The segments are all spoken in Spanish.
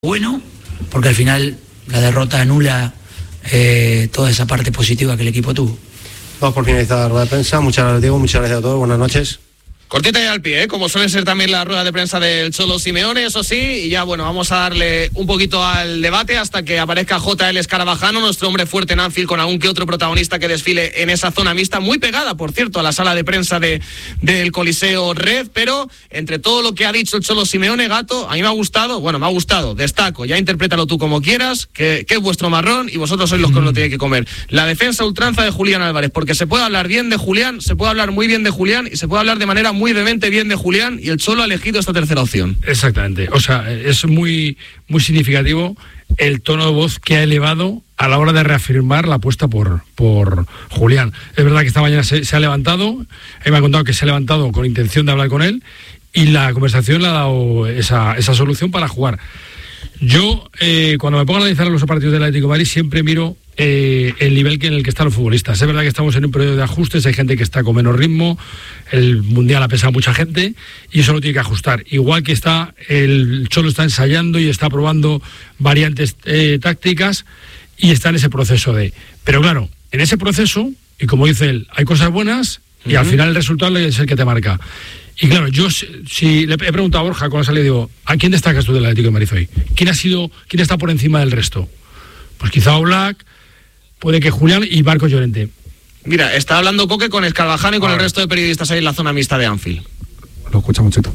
Bueno, porque al final la derrota anula toda esa parte positiva que el equipo tuvo. Vamos por finalizar la rueda de prensa. Muchas gracias, Diego. Muchas gracias a todos. Buenas noches. Cortita y al pie, como suele ser también la rueda de prensa del Cholo Simeone, eso sí, y ya bueno, vamos a darle un poquito al debate hasta que aparezca JL Escarabajano, nuestro hombre fuerte en Anfield, con algún que otro protagonista que desfile en esa zona mixta, muy pegada, por cierto, a la sala de prensa del Coliseo Red, pero entre todo lo que ha dicho el Cholo Simeone, Gato, a mí me ha gustado, destaco, ya interprétalo tú como quieras, que es vuestro marrón y vosotros sois los que os lo tenéis que comer. La defensa ultranza de Julián Álvarez, porque se puede hablar bien de Julián, se puede hablar muy bien de Julián y se puede hablar de manera muy vehemente bien de Julián, y el Cholo ha elegido esta tercera opción. Exactamente, o sea, es muy, muy significativo el tono de voz que ha elevado a la hora de reafirmar la apuesta por Julián. Es verdad que esta mañana se ha levantado, me ha contado que se ha levantado con intención de hablar con él, y la conversación le ha dado esa solución para jugar. Yo, cuando me pongo a analizar los partidos del Atlético de Madrid, siempre miro el nivel en el que están los futbolistas. Es verdad que estamos en un periodo de ajustes, hay gente que está con menos ritmo, el Mundial ha pesado a mucha gente y eso lo tiene que ajustar. Igual que el Cholo está ensayando y está probando variantes tácticas y está en ese proceso Pero claro, en ese proceso, y como dice él, hay cosas buenas y al final el resultado es el que te marca. Y claro, yo si le he preguntado a Borja con la salida, digo, ¿a quién destacas tú del Atlético de Madrid hoy? ¿Quién está por encima del resto? Pues quizá Oblak, puede que Julián y Marcos Llorente. Mira, está hablando Coque con Escarabajano y con el resto de periodistas ahí en la zona mixta de Anfield. Lo escuchamos, Chito.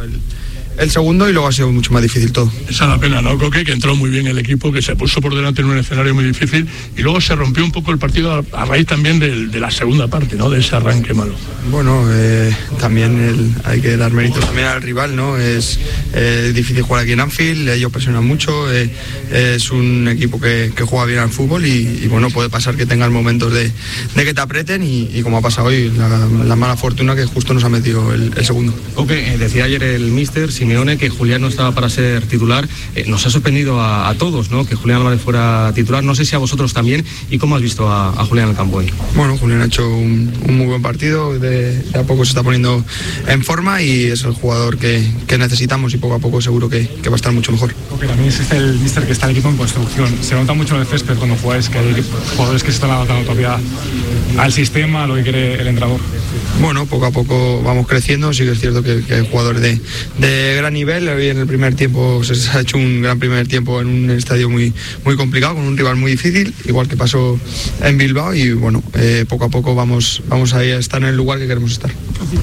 El segundo y luego ha sido mucho más difícil todo. Esa es la pena, ¿no, Coque? Que entró muy bien el equipo, que se puso por delante en un escenario muy difícil y luego se rompió un poco el partido a raíz también de la segunda parte, ¿no? De ese arranque malo. Bueno, también hay que dar méritos también al rival, ¿no? Es difícil jugar aquí en Anfield, ellos presionan mucho, es un equipo que juega bien al fútbol y bueno, puede pasar que tengan momentos de que te aprieten y como ha pasado hoy, la mala fortuna que justo nos ha metido el segundo. Coque, decía ayer el míster Simeone que Julián no estaba para ser titular. Nos ha sorprendido a todos, ¿no? Que Julián Álvarez fuera titular. No sé si a vosotros también. ¿Y cómo has visto a Julián en el campo hoy? Bueno, Julián ha hecho un muy buen partido. De a poco se está poniendo en forma y es el jugador que necesitamos y poco a poco seguro que va a estar mucho mejor. Porque también es el míster que está el equipo en construcción. Se nota mucho en el césped cuando jugáis que hay jugadores que se están adaptando todavía al sistema, a lo que quiere el entrenador. Bueno, poco a poco vamos creciendo. Sí que es cierto que hay jugadores de gran nivel. Hoy en el primer tiempo se ha hecho un gran primer tiempo en un estadio muy, muy complicado, con un rival muy difícil, igual que pasó en Bilbao, y bueno, poco a poco vamos a estar en el lugar que queremos estar.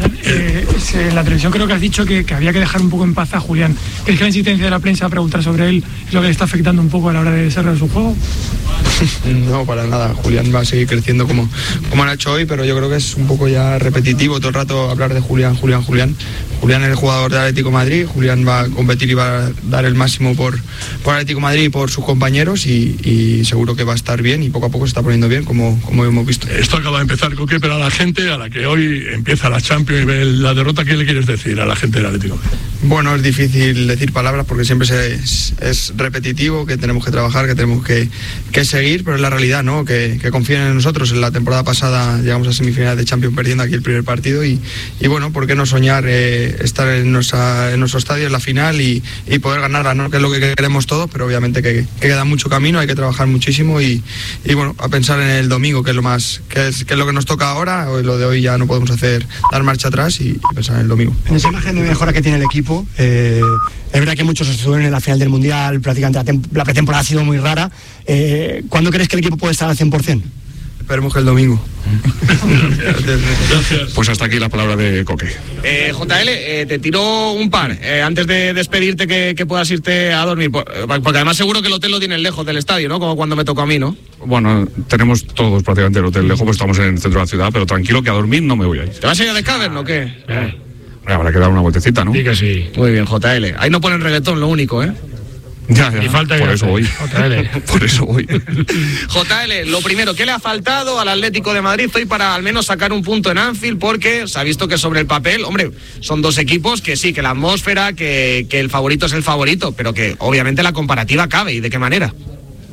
En la televisión creo que has dicho que había que dejar un poco en paz a Julián. ¿Crees que la insistencia de la prensa a preguntar sobre él es lo que le está afectando un poco a la hora de desarrollar su juego? No, para nada. Julián va a seguir creciendo como han hecho hoy, pero yo creo que es un poco ya repetitivo todo el rato hablar de Julián. Julián es el jugador del Atlético de Madrid, Julián va a competir y va a dar el máximo por Atlético de Madrid y por sus compañeros y seguro que va a estar bien y poco a poco se está poniendo bien como hemos visto. Esto acaba de empezar, Coque, pero a la gente a la que hoy empieza la Champions y ve la derrota, ¿qué le quieres decir a la gente del Atlético? Bueno, es difícil decir palabras porque siempre es repetitivo, que tenemos que trabajar, que tenemos que seguir, pero es la realidad, ¿no? Que confíen en nosotros. En la temporada pasada llegamos a semifinales de Champions perdiendo aquí el primer partido y bueno, ¿por qué no soñar estar en nuestro estadio en la final y poder ganarla, ¿no? Que es lo que queremos todos, pero obviamente que queda mucho camino, hay que trabajar muchísimo y bueno, a pensar en el domingo, que es lo que nos toca ahora. Lo de hoy ya no podemos dar marcha atrás y pensar en el domingo. En esa imagen de mejora que tiene el equipo, es verdad que muchos estuvieron en la final del Mundial, prácticamente la pretemporada ha sido muy rara. ¿Cuándo crees que el equipo puede estar al 100%? Esperemos que el domingo. Pues hasta aquí la palabra de Coque. JL, te tiro un par antes de despedirte, que puedas irte a dormir, porque además seguro que el hotel lo tienes lejos del estadio, ¿no? Como cuando me tocó a mí, ¿no? Bueno, tenemos todos prácticamente el hotel lejos, pues estamos en el centro de la ciudad, pero tranquilo que a dormir no me voy a ir. ¿Te vas a ir a The Cavern o qué? Habrá que dar una vueltecita, ¿no? Sí que sí. Muy bien, JL. Ahí no ponen reggaetón, lo único, ¿eh? Ya, y falta por eso voy. Por eso voy. JL, lo primero, ¿qué le ha faltado al Atlético de Madrid hoy para al menos sacar un punto en Anfield? Porque se ha visto que sobre el papel, hombre, son dos equipos que sí, que la atmósfera, que el favorito es el favorito, pero que obviamente la comparativa cabe. ¿Y de qué manera?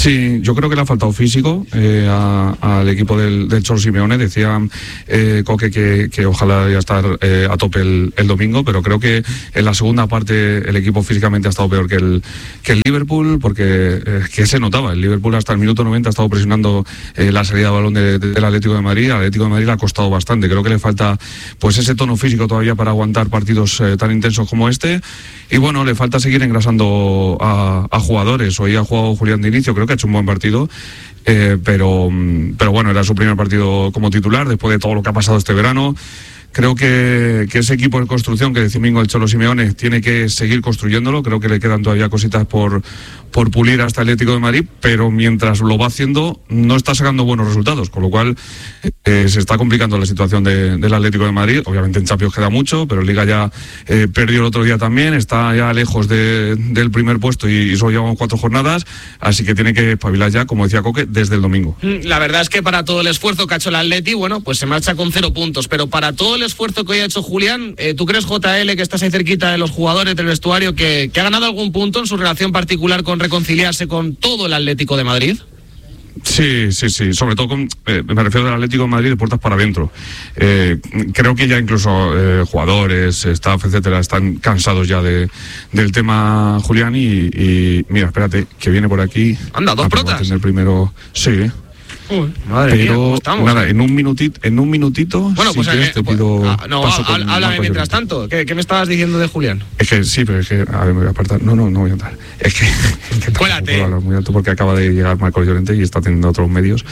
Sí, yo creo que le ha faltado físico al equipo del Cholo Simeone. Decía Coque que ojalá ya estar a tope el domingo, pero creo que en la segunda parte el equipo físicamente ha estado peor que el Liverpool, porque que se notaba. El Liverpool hasta el minuto 90 ha estado presionando la salida de balón del Atlético de Madrid. Al Atlético de Madrid le ha costado bastante. Creo que le falta pues ese tono físico todavía para aguantar partidos tan intensos como este. Y bueno, le falta seguir engrasando a jugadores. Hoy ha jugado Julián de inicio, creo que ha hecho un buen partido, pero bueno, era su primer partido como titular después de todo lo que ha pasado este verano. Creo que ese equipo de construcción que decía Mingo el Cholo Simeone tiene que seguir construyéndolo. Creo que le quedan todavía cositas por pulir hasta el Atlético de Madrid, pero mientras lo va haciendo no está sacando buenos resultados, con lo cual se está complicando la situación del Atlético de Madrid. Obviamente en Champions queda mucho, pero en Liga ya perdió el otro día también, está ya lejos del primer puesto y solo llevamos 4 jornadas, así que tiene que espabilar ya, como decía Coque, desde el domingo. La verdad es que para todo el esfuerzo que ha hecho el Atleti, bueno, pues se marcha con 0 puntos, pero para todo el esfuerzo que hoy ha hecho Julián, ¿tú crees, JL, que estás ahí cerquita de los jugadores del vestuario, que ha ganado algún punto en su relación particular con reconciliarse con todo el Atlético de Madrid? Sí, sobre todo me refiero al Atlético de Madrid de puertas para adentro. Creo que ya incluso jugadores, staff, etcétera, están cansados ya del tema Julián y mira, espérate, que viene por aquí. Anda, 2 protas. El primero, sí. Madre mía, ¿cómo estamos? Nada, en un minutito. Bueno, si pues quieres, te pido háblame mientras tanto. ¿Qué me estabas diciendo de Julián? Es que sí, pero es que a ver, me voy a apartar. No voy a entrar. Es que cuélate. Puedo hablar muy alto porque acaba de llegar Marcos Llorente y está teniendo otros medios.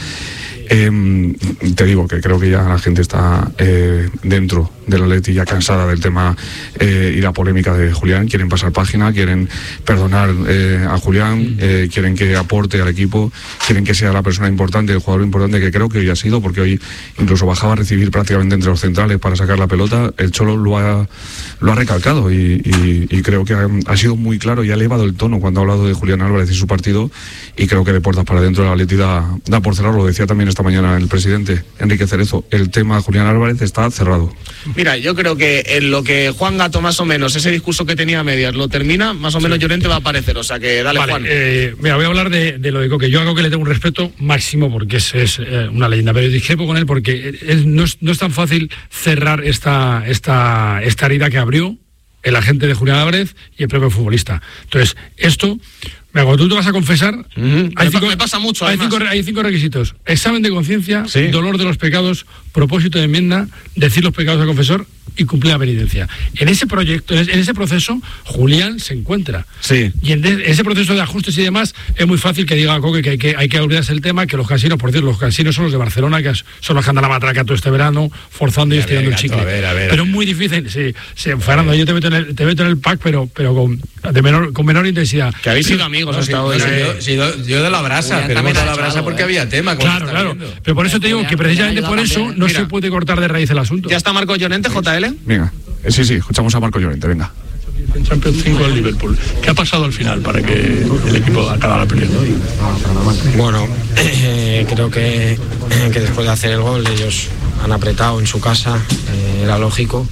Te digo que creo que ya la gente está dentro del Atleti ya cansada del tema y la polémica de Julián. Quieren pasar página, quieren perdonar a Julián, quieren que aporte al equipo, quieren que sea la persona importante, el jugador importante que creo que hoy ha sido, porque hoy incluso bajaba a recibir prácticamente entre los centrales para sacar la pelota. El Cholo lo ha recalcado y creo que ha sido muy claro y ha elevado el tono cuando ha hablado de Julián Álvarez y su partido, y creo que de puertas para adentro el Atleti da por cerrarlo. Lo decía también esta mañana el presidente Enrique Cerezo, el tema Julián Álvarez está cerrado. Mira, yo creo que en lo que Juan Gato más o menos, ese discurso que tenía a medias, lo termina, más o menos Llorente va a aparecer, o sea que dale, vale, Juan. Mira, voy a hablar de lo de Coque. Yo a Coque le tengo un respeto máximo porque es una leyenda, pero discrepo con él porque no es tan fácil cerrar esta herida que abrió el agente de Julián Álvarez y el propio futbolista. Entonces, esto... Cuando tú te vas a confesar, me pasa mucho. Hay 5 requisitos: examen de conciencia, sí, dolor de los pecados, propósito de enmienda, decir los pecados al confesor y cumplir la penitencia. En ese proyecto, en ese proceso, Julián se encuentra. Sí. Y en ese proceso de ajustes y demás, es muy fácil que diga Coque que hay que olvidarse el tema, que los casinos, por cierto, los casinos son los de Barcelona, que son los que andan a la matraca todo este verano, forzando y estirando el chicle. A ver. Pero es muy difícil, sí, Fernando, yo te meto en el pack, pero con menor intensidad. Que habéis sido amigos hasta hoy. Yo de la brasa, pero meto la brasa porque había tema. Claro. Pero por eso te digo que precisamente por eso no se puede cortar de raíz el asunto. ¿Ya está Marcos Llorente, JL? Venga, sí, escuchamos a Marcos Llorente, venga. En Champions 5 al Liverpool. ¿Qué ha pasado al final para que el equipo acabara perdiendo? Bueno, creo que después de hacer el gol ellos han apretado en su casa, era lógico.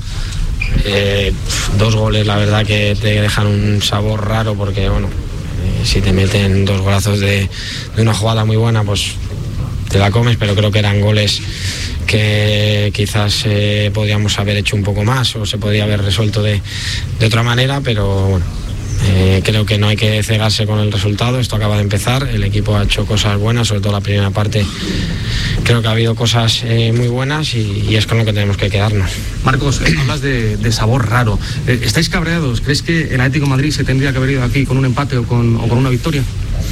2 goles, la verdad que te dejan un sabor raro porque, bueno, si te meten 2 golazos de una jugada muy buena, pues te la comes, pero creo que eran goles que quizás podríamos haber hecho un poco más o se podría haber resuelto de otra manera, pero bueno, creo que no hay que cegarse con el resultado. Esto acaba de empezar, el equipo ha hecho cosas buenas, sobre todo la primera parte creo que ha habido cosas muy buenas y es con lo que tenemos que quedarnos. Marcos, hablas de sabor raro. ¿Estáis cabreados? ¿Crees que el Atlético de Madrid se tendría que haber ido aquí con un empate o con una victoria?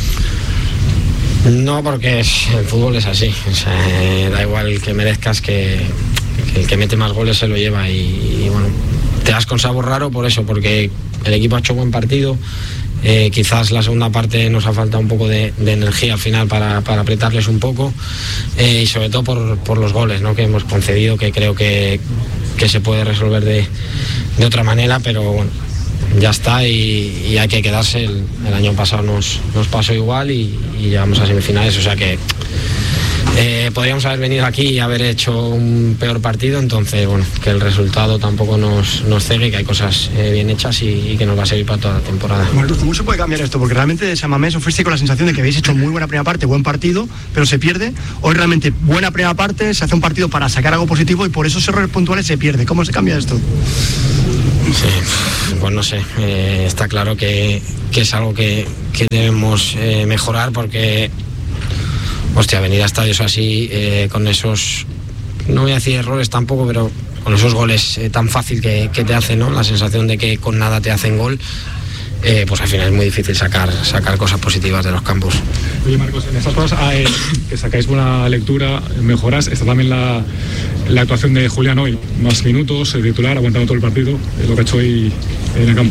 No, porque el fútbol es así, o sea, da igual que merezcas, que el que mete más goles se lo lleva y bueno, te das con sabor raro por eso, porque el equipo ha hecho buen partido. Quizás la segunda parte nos ha faltado un poco de energía al final para apretarles un poco y sobre todo por los goles, ¿no?, que hemos concedido, que creo que se puede resolver de otra manera, pero bueno, ya está y hay que quedarse. El año pasado nos pasó igual y llegamos a semifinales, o sea que Podríamos haber venido aquí y haber hecho un peor partido, entonces bueno, que el resultado tampoco nos cegue, que hay cosas bien hechas y que nos va a servir para toda la temporada. Marcos, ¿cómo se puede cambiar esto? Porque realmente de San Mamés os fuiste con la sensación de que habéis hecho muy buena primera parte, buen partido, pero se pierde. Hoy realmente buena primera parte, se hace un partido para sacar algo positivo y por esos errores puntuales se pierde. ¿Cómo se cambia esto? Sí, pues no sé, está claro que es algo que debemos mejorar, porque hostia, venir a estadios así con esos, no voy a decir errores tampoco, pero con esos goles tan fácil que te hacen, ¿no? La sensación de que con nada te hacen gol, pues al final es muy difícil sacar cosas positivas de los campos. Oye Marcos, en estas cosas que sacáis buena lectura, mejoras, está también la actuación de Julián hoy, más minutos, titular, aguantando todo el partido, lo que ha hecho hoy en el campo.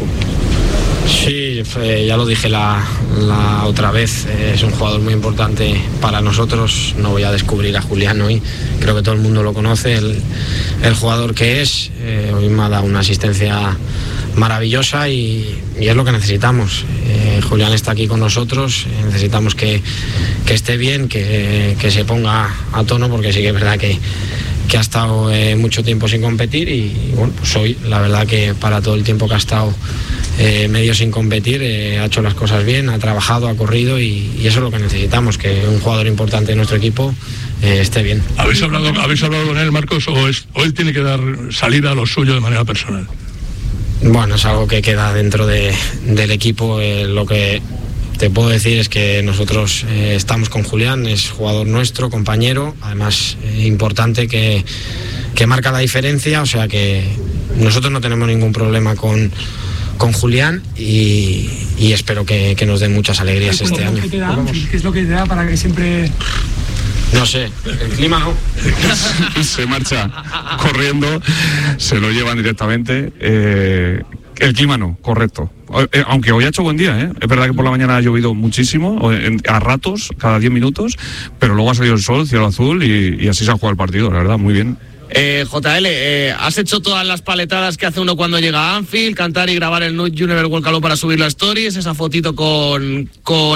Sí, ya lo dije la otra vez, es un jugador muy importante para nosotros. No voy a descubrir a Julián hoy, creo que todo el mundo lo conoce, el jugador que es. Hoy me ha dado una asistencia maravillosa y es lo que necesitamos. Julián está aquí con nosotros, necesitamos que esté bien, que se ponga a tono, porque sí que es verdad que ha estado mucho tiempo sin competir y bueno, pues hoy la verdad que para todo el tiempo que ha estado medio sin competir, ha hecho las cosas bien, ha trabajado, ha corrido y eso es lo que necesitamos, que un jugador importante de nuestro equipo esté bien. ¿Habéis hablado con él, Marcos, o él tiene que dar salida a lo suyo de manera personal? Bueno, es algo que queda dentro del equipo. Lo que te puedo decir es que nosotros estamos con Julián, es jugador nuestro, compañero, además importante, que marca la diferencia, o sea que nosotros no tenemos ningún problema con Julián y espero que nos den muchas alegrías este año. ¿Qué es lo que te da para que siempre...? No sé, el clima no. Se marcha corriendo, se lo llevan directamente. El clima no, correcto. Aunque hoy ha hecho buen día, es verdad que por la mañana ha llovido muchísimo, a ratos, cada 10 minutos, pero luego ha salido el sol, cielo azul y así se ha jugado el partido, la verdad, muy bien. JL, has hecho todas las paletadas que hace uno cuando llega a Anfield, cantar y grabar el Universe World Cup para subir las stories, esa fotito con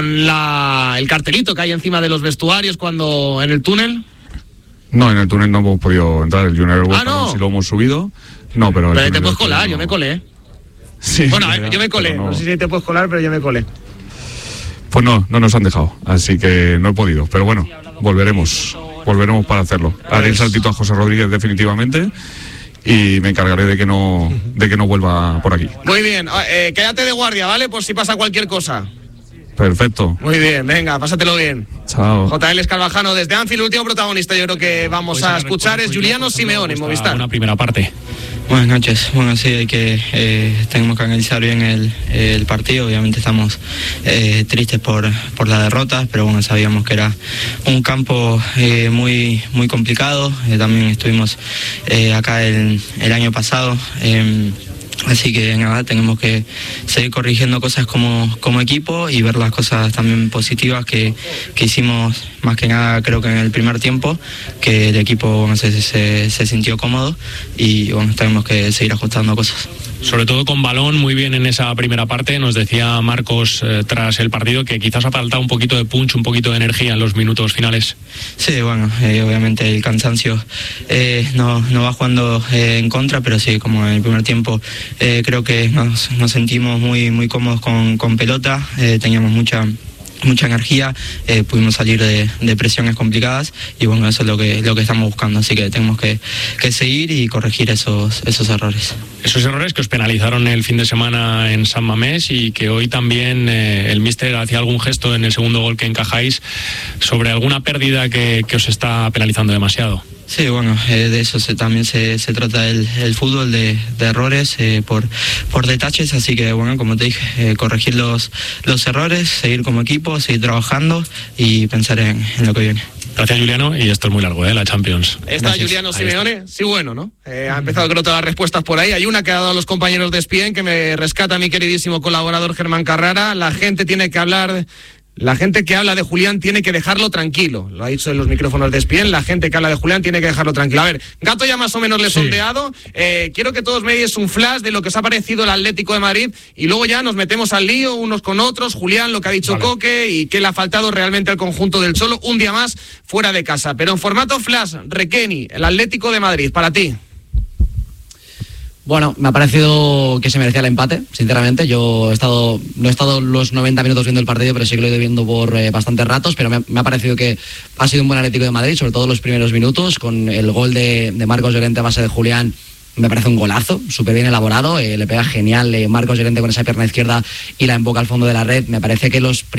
el cartelito que hay encima de los vestuarios cuando en el túnel. No, en el túnel no hemos podido entrar, el Universe World Cup no. Si lo hemos subido. No, pero te puedes colar, yo me colé. Sí, bueno, yo me colé, no sé si te puedes colar, pero yo me colé. Pues no nos han dejado, así que no he podido, pero bueno, volveremos para hacerlo. Haré el saltito a José Rodríguez definitivamente y me encargaré de que no vuelva por aquí. Muy bien, quédate de guardia, ¿vale? Por si pasa cualquier cosa. Perfecto. Muy bien, venga, pásatelo bien. Chao. JL Escarvajano desde Anfield, último protagonista yo creo que vamos a escuchar es Giuliano Simeone en Movistar. Una primera parte. Buenas noches. Bueno, sí, tenemos que analizar bien el partido. Obviamente estamos tristes por la derrota, pero bueno, sabíamos que era un campo muy complicado. También estuvimos acá el año pasado. Así que nada, tenemos que seguir corrigiendo cosas como equipo y ver las cosas también positivas que hicimos, más que nada creo que en el primer tiempo, que el equipo bueno, se sintió cómodo y bueno, tenemos que seguir ajustando cosas. Sobre todo con balón, muy bien en esa primera parte. Nos decía Marcos tras el partido que quizás ha faltado un poquito de punch, un poquito de energía en los minutos finales. Sí, bueno, obviamente el cansancio no va jugando en contra, pero sí, como en el primer tiempo creo que nos sentimos muy cómodos con pelota, teníamos mucha energía, pudimos salir de presiones complicadas y bueno, eso es lo que estamos buscando, así que tenemos que seguir y corregir esos errores. Esos errores que os penalizaron el fin de semana en San Mamés y que hoy también el míster hacía algún gesto en el segundo gol que encajáis sobre alguna pérdida que os está penalizando demasiado. Sí, bueno, de eso también se trata el fútbol, de errores por detalles, así que bueno, como te dije, corregir los errores, seguir como equipo, seguir trabajando y pensar en lo que viene. Gracias, Giuliano, y esto es muy largo, la Champions. Está Giuliano Simeone, sí, bueno, ¿no? Ha empezado creo todas las respuestas por ahí. Hay una que ha dado a los compañeros de ESPN que me rescata mi queridísimo colaborador Germán Carrara. La gente tiene que hablar la gente que habla de Julián tiene que dejarlo tranquilo. Lo ha dicho en los micrófonos de ESPN, la gente que habla de Julián tiene que dejarlo tranquilo. A ver, Gato ya más o menos le he sondeado. Quiero que todos me deis un flash de lo que os ha parecido el Atlético de Madrid y luego ya nos metemos al lío unos con otros. Julián, lo que ha dicho Coque y qué le ha faltado realmente al conjunto del Cholo un día más fuera de casa. Pero en formato flash, Requeni, el Atlético de Madrid, para ti. Bueno, me ha parecido que se merecía el empate, sinceramente. Yo no he estado los 90 minutos viendo el partido, pero sí que lo he ido viendo por bastantes ratos, pero me ha parecido que ha sido un buen Atlético de Madrid, sobre todo los primeros minutos, con el gol de Marcos Llorente a base de Julián. Me parece un golazo, súper bien elaborado, le pega genial Marcos Llorente con esa pierna izquierda y la emboca al fondo de la red. Me parece que los